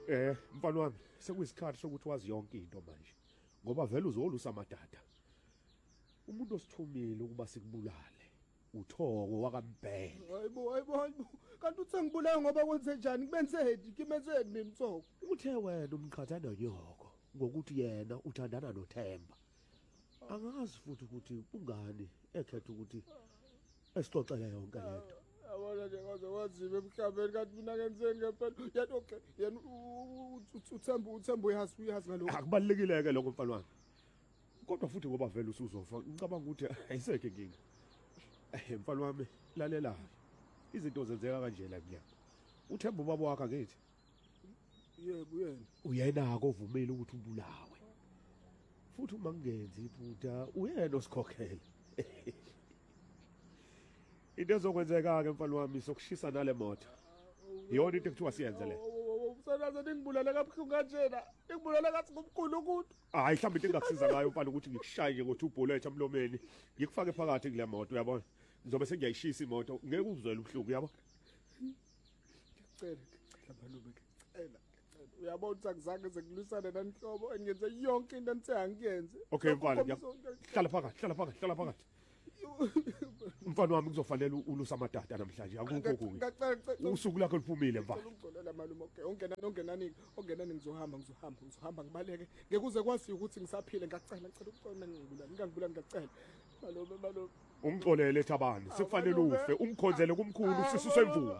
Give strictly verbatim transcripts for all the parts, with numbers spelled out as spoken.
Eh mfana wami sekuyisikhathi sokuthi wazi yonke into manje ngoba vele uzolusa amadada. Umuntu osithumile ukuba sikubulale uThoko wakaMbhele. Hayibo hayibo hayibo kanti uthe ngibulayo ngoba kwenze njani kubenzeni kimenzeni mina Thoko. Uthe wena umqhatha nonyoko ngokuthi yena uthandana noThemba. Angazi futhi ukuthi ungani ekhetha ukuthi esixoxele yonke lento. Yabona nje kwaze wazima emhlabeni kanti mina ngenzeni ngempela. Yena okay yena uThemba uThemba uyazi uyazi ngalokho. Akubalekile ke lokho mfana wami. Kodwa futhi ngoba vele usuzofa ngicabanga ukuthi ayisekho inkinga. Eh mfana wami lalela. Izinto zenzeka kanje la kuya. uThemba ubaba wakhe ngithi. Yebo uyena. Uyena kovumela ukuthi ubulawe. Futhi uma ngenzi iphutha uyena osikhokhela. Into ezokwenzeka ke mfana wami sokushisa nale moto. Iyona into ekuthiwa siyenze le. Usanaze ningibulala kabuhlungu kanjena. Ngibulala kathi ngomkhulu ukuthi. Hayi mhlawumbe into engakusiza ngayo mfana ukuthi ngikushaye nje ngothi ubholetha emlomeni. Ngikufake phakathi kule moto uyabona. Ngizobe sengiyayishisa imoto ngeke uzwele ubuhlungu uyabo. Ngicela ngicela malume ngicela. Uyabona ukuthi akuzange sekulwisane nanhlobo engenze yonke into enithe angiyenze. Okay mfana hlala phakathi hlala phakathi hlala phakathi. Mfana wami kuzofanele ulusa amadada namhlanje akukho kuye. Usuku lakho liphumile mfana. Ngicela malume okay ongena ongenani ongenani ngizohamba ngizohamba ngizohamba ngibaleke ngeke uze kwazi ukuthi ngisaphile ngicela ngicela ukucela ngibulala ngingangibulala ngicela. Malume malume ungixolele Thabani sekufanele ufe umkhonzele kumkhulu sisu semvumo.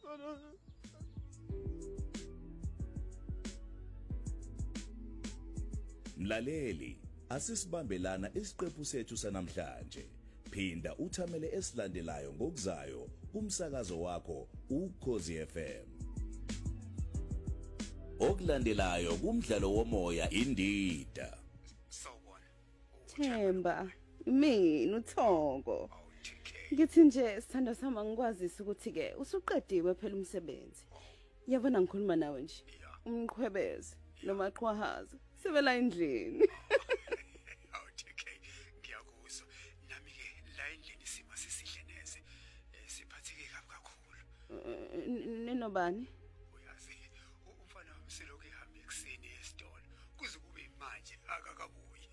Mlaleli asisibambelana isiqephu sethu sanamhlanje. Phinda uthamele esilandelayo ngokuzayo kumsakazo wakho uKhosi F M. Okulandelayo kumdlalo womoya indida. Sawubona. Themba, mina uThoko. Ngithi nje sithanda sama ngikwazisa ukuthi ke usuqediwe phela umsebenzi. Yabona ngikhuluma nawe nje. Umqhwebeze nomaqhwahaza sebela endlini. Okay, ngiyakuzwa. Nami ke la endlini sima sisihle neze. Siphatheke kabi kakhulu. Ninobani? Uyazi umfana wami selokhu ehamba ekseni esitolo kuze kube manje akakabuyi.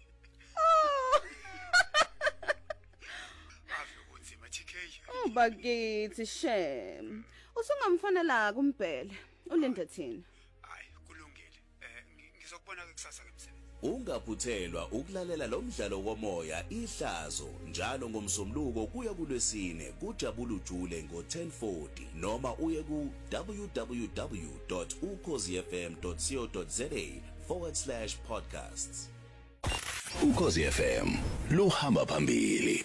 Ave kunzima T K. Oh bakithi shem. Usungamfanela kuMbhele. Ulinde thina. Hayi kulungile. Eh ngizokubona kusasa ngemsebenzi. Ungaphuthelwa ukulalela lo mdlalo womoya ihlazo njalo ngomsombuluko kuya kulwesine kuJabulu Jule ngo ten forty noma uye ku w w w dot ukhosifm dot co dot za forward slash podcasts. Ukhosi F M luhamba phambili.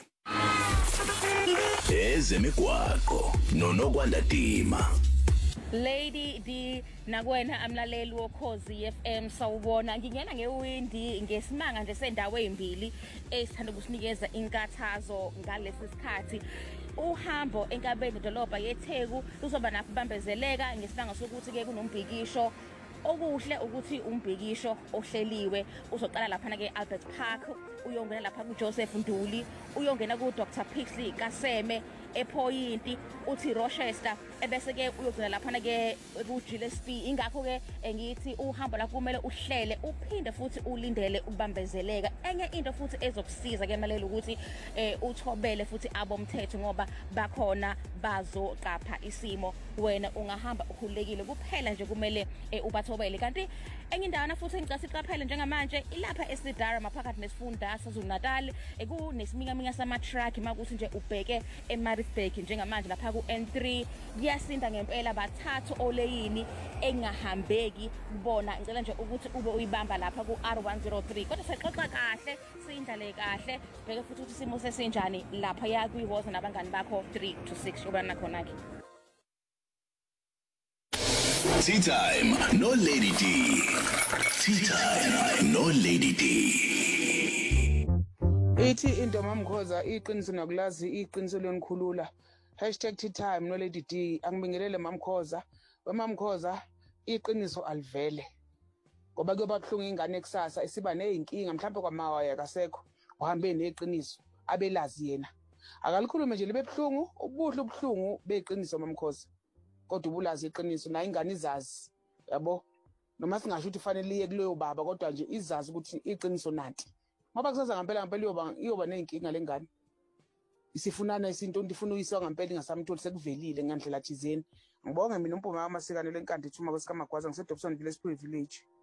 Ezemigwaqo nonokwanda dima. Lady D nakwena amlaleli woKhosi F M sawubona ngingena ngewindi ngesimanga nje sendawo ezimbili esithanda ukusinikeza inkathazo ngalesi sikhathi. Uhambo enkabeni dolobha yeTheku luzoba nakho bambezeleka ngesimanga sokuthi ke kunombhikisho. Okuhle ukuthi umbhikisho ohleliwe uzoqala lapha na ke Albert Park uyongena lapha ku Joseph Nduli uyongena ku Doctor Pixley Kaseme ePoint uthi Rochester ebese ke uyogcina lapha na ke ku Gillespie ingakho ke ngithi uhamba la kumele uhlele uphinde futhi ulindele ubambezeleka. Enye into futhi ezokusiza ke maleli ukuthi uthobele futhi abomthetho ngoba bakhona bazoqapha isimo wena ungahamba uhulekile kuphela nje kumele ubathobele. Kanti enye indawo futhi engicela siqaphele njengamanje ilapha eSidara maphakathi nesifunda saZulu-Natal ekunesiminyaminya sama truck makuthi nje ubheke eMaritzburg njengamanje lapha ku N three kuyasinda ngempela bathathu oleyini engahambeki kubona ngicela nje ukuthi ube uyibamba lapha ku R one zero three kodwa sexoxa kahle sindlale kahle bheke futhi ukuthi simo sesinjani lapha ya kwihoza nabangani bakho three to six ubana khona ke. Tea time, no Lady D. Tea time, no Lady D. Ithi into mamkhoza iqiniso nakulazi iqiniso lenikhulula. Hashtag tea time no Lady D. Angibingelele mamkhoza. Wemamkhoza iqiniso alivele. Ngoba kuyoba buhlungu ingane kusasa isiba nezinkinga mhlawumbe kwamawaya akasekho. Uhambe neqiniso abelazi yena. Akalikhulume nje libe buhlungu ubuhle ubuhlungu beqiniso mamkhoza. Kodwa ubulazi iqiniso na ingane izazi yabo noma singasho ukuthi fanele iye kuleyo baba kodwa nje izazi ukuthi iqiniso nanti ngoba kusaza ngempela ngempela iyoba iyoba nenkinga lengane isifunana isinto ndifuna uyiswa ngempela ingasamtholi sekuvelile ngandlela thizeni ngibonge mina umpuma wamasikane lenkandi ithuma kwesikamagwaza ngisedobson village village